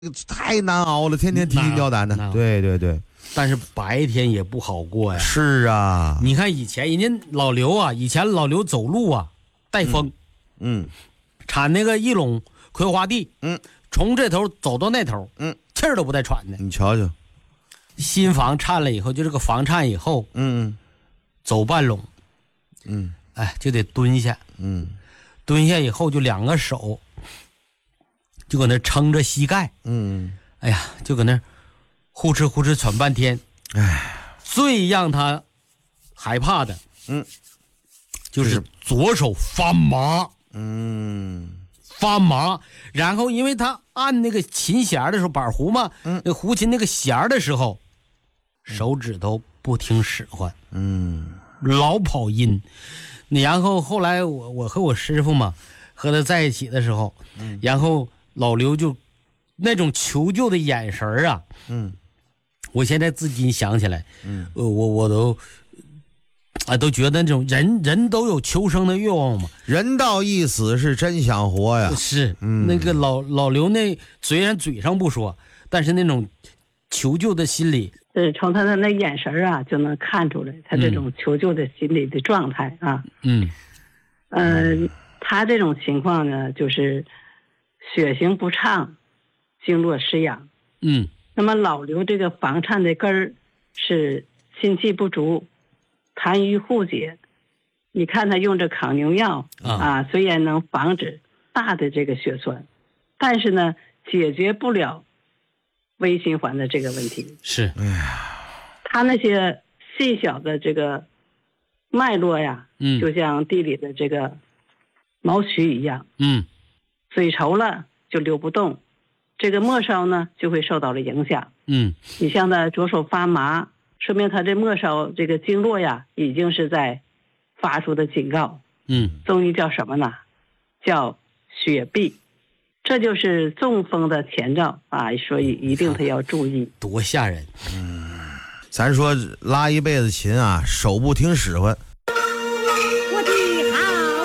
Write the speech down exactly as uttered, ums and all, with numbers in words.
太难熬了，天天提心吊胆的。对对对， 但是白天也不好过呀。 是啊， 你看以前人家老刘啊，以前老刘走路啊带风， 嗯， 铲那个一垄葵花地， 嗯， 从这头走到那头， 嗯， 气儿都不带喘的。 你瞧瞧， 新房铲了以后，就这个房铲以后， 嗯， 走半垄， 嗯， 哎，就得蹲下， 嗯， 蹲下以后就两个手就搁那撑着膝盖， 嗯， 哎呀，就搁那呼哧呼哧喘半天。 哎， 最让他害怕的， 嗯， 就是左手发麻， 嗯， 发麻。然后因为他按那个琴弦的时候，板胡嘛，嗯，那胡琴那个弦的时候，手指头不听使唤， 嗯， 老跑音。然后后来我我和我师傅嘛和他在一起的时候，嗯，然后老刘就那种求救的眼神啊， 嗯， 我现在自己想起来， 嗯， 呃，我我都啊都觉得那种人人都有求生的欲望嘛， 人到一死是真想活呀。 是， 嗯， 那个老老刘那虽然嘴上不说，但是那种求救的心理， 呃，从他的那眼神啊就能看出来他这种求救的心理的状态啊。 嗯， 嗯、呃，他这种情况呢，就是血行不畅，经络失养。 嗯， 那么老刘这个房颤的根儿是心气不足，痰瘀互结。你看他用这抗牛药 啊, 啊，虽然能防止大的这个血栓，但是呢，解决不了微循环的这个问题。 是， 哎呀， 他那些细小的这个脉络呀， 嗯， 就像地里的这个毛渠一样， 嗯， 水稠了就流不动，这个末梢呢就会受到了影响。 嗯， 你像他左手发麻，说明他这末梢这个经络呀已经是在发出的警告。 嗯， 中医叫什么呢？叫血闭，这就是中风的前兆啊，所以一定他要注意。 多吓人！ 嗯，咱说拉一辈子琴啊，手不听使唤。